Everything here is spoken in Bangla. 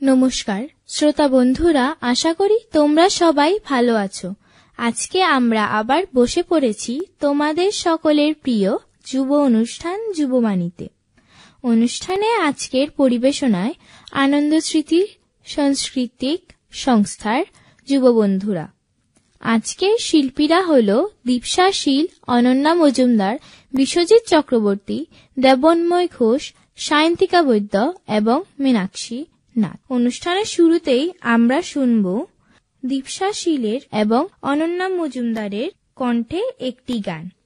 নমস্কার শ্রোতা বন্ধুরা, আশা করি তোমরা সবাই ভালো আছো। আজকে আমরা আবার বসে পড়েছি তোমাদের সকলের প্রিয় যুব অনুষ্ঠান যুববাণীতে। অনুষ্ঠানে আজকের পরিবেশনায় আনন্দ স্মৃতি সাংস্কৃতিক সংস্থার যুব বন্ধুরা। আজকের শিল্পীরা হল দীপশা শীল, অনন্যা মজুমদার, বিশ্বজিৎ চক্রবর্তী, দেবন্ময় ঘোষ, সায়ন্তিকা বৈদ্য এবং মীনাক্ষী নাথ। অনুষ্ঠানের শুরুতেই আমরা শুনব দীপশা শীলের এবং অনন্যা মজুমদারের কণ্ঠে একটি গান।